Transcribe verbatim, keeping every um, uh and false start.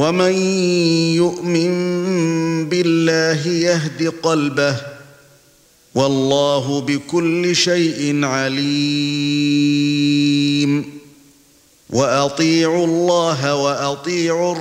ومن يؤمن بالله يهد قلبه والله بكل شيء عليم وأطيعوا الله وأطيعوا